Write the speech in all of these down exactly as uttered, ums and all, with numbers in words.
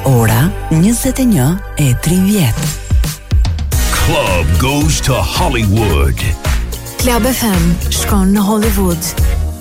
Ora njëzet e një e tridhjetë. Club goes to Hollywood. Club F M shkon në Hollywood.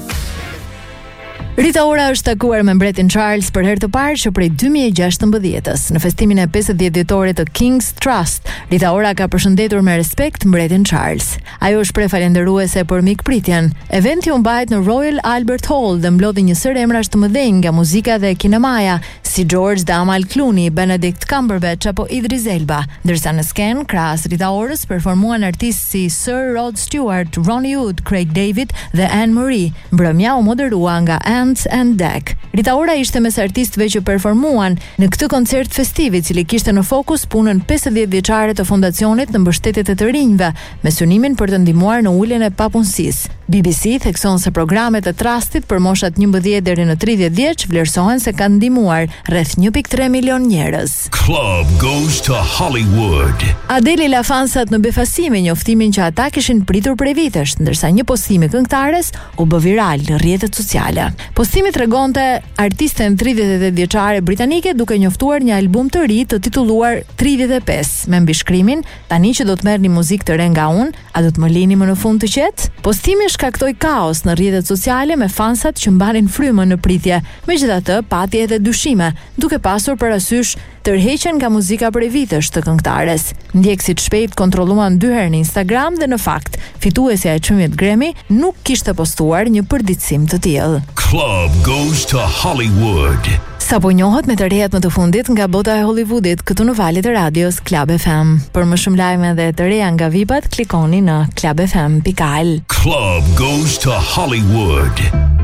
Rita Ora është takuar me mbretin Charles për herë të parë që prej dy mijë e gjashtëmbëdhjetës në festimin e pesëdhjetë ditore të King's Trust. Rita Ora ka përshëndetur me respekt mbretin Charles. Ajo është prefalenderuese për mikpritjen. Eventi u mbajt në Royal Albert Hall dhe mblodhi një sër emrash të mëdhenj nga muzika dhe kinemaja, si George dhe Amal Clooney, Benedict Cumberbatch apo Idris Elba, ndërsa në sken krahas Rita Orës performuan artistë si Sir Rod Stewart, Ronnie Wood, Craig David dhe Anne Marie. Mbrëmja u moderua nga Ants and Dec. Rita Ora ishte mes artistëve që performuan në këtë koncert festiv, i cili kishte në fokus punën pesëdhjetë vjeçare të fondacionit në mbështetje të rinjve, me synimin për të ndihmuar në uljen e papunësisë. B B C thekson se programet e trustit për moshat njëmbëdhjetë deri në tridhjetë vjeç vlerësohen se kanë ndihmuar rreth një pikë tre milion njerëz. Club goes to Hollywood. Adele la fansat në befasi me njoftimin që ata kishin pritur prej vitesh, ndërsa një postim i këngëtares u bë viral në rrjetet sociale. Postimi tregonte artisten tridhjetë e tetë vjeçare britanike duke njoftuar një album të ri të titulluar tridhjetë e pesë, me mbishkrimin: tani që do të merrni muzikë të re nga unë, a do të më lini më në fund të qetë? Postimi shkaktoi kaos në rrjetet sociale me fansat që mbanin frymën në pritje. Megjithatë, pati edhe dyshime, duke pasur parasysh tërheqjen nga muzika prej vitesh të këngëtares. Ndjekësit shpejt kontrolluan dy herë në Instagram dhe në fakt, fituesja e çmimit Grammy nuk kishte postuar një përditësim të tillë. Club goes to Hollywood. Sa po njohët me të rehat më të fundit nga bota e Hollywoodit, këtu në valët e radios Club F M. Për më shumë lajme dhe të reja nga vipat, klikoni në club f m dot al. Club goes to Hollywood.